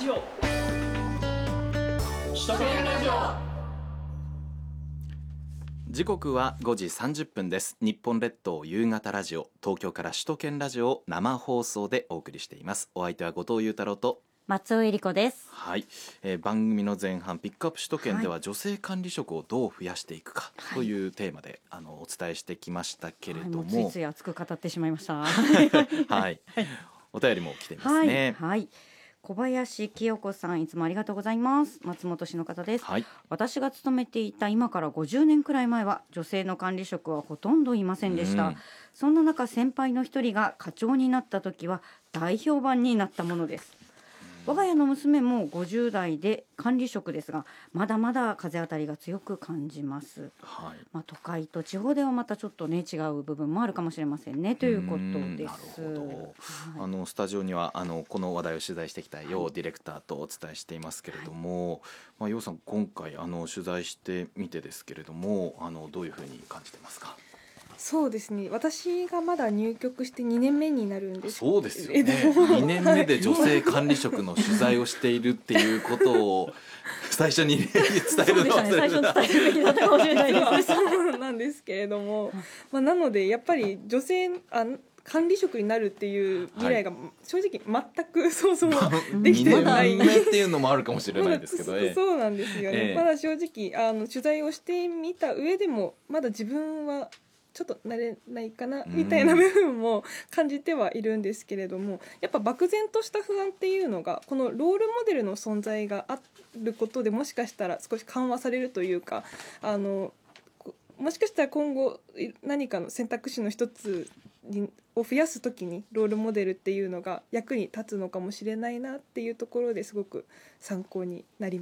ジオ首都圏ラジオ。 時刻は5時30分です。日本列島夕方ラジオ、東京から首都圏ラジオを生放送でお送りしています。お相手は後藤裕太郎と松尾恵理子です。 はい、番組の前半ピックアップ首都圏では女性管理職をどう増やしていくかというテーマで、お伝えしてきましたけれども、 もうついつい熱く語ってしまいましたはい、お便りも来ていますね。 はい、小林清子さん、いつもありがとうございます。松本市の方です。 はい、 私が勤めていた今から50年くらい前は女性の管理職はほとんどいませんでした。そんな中、先輩の一人が課長になった時は大評判になったものです。我が家の娘も50代で管理職ですが、まだまだ風当たりが強く感じます。 はい、 都会と地方ではまたちょっとね違う部分もあるかもしれませんねということです。 なるほど。スタジオにはこの話題を取材してきた楊ディレクターとお伝えしていますけれども、楊さん、今回取材してみてですけれども、どういうふうに感じてますか？ そうですね、私がまだ入局して2年目になるんですけど、 そうですよね、2年目で女性管理職の取材をしているっていうことを最初に伝えるのは最初に伝えるべきだったかもしれないです。 そうなんですけれども、なのでやっぱり女性管理職になるっていう未来が正直全く想像できてない、 2年目っていうのもあるかもしれないですけど、 そうなんですよね、まだ正直取材をしてみた上でもまだ自分はちょっと慣れないかなみたいな部分も感じてはいるんですけれども、やっぱ漠然とした不安っていうのがこのロールモデルの存在があることでもしかしたら少し緩和されるというか、もしかしたら今後何かの選択肢の一つを増やすときにロールモデルっていうのが役に立つのかもしれないなっていうところですごく参考になりました。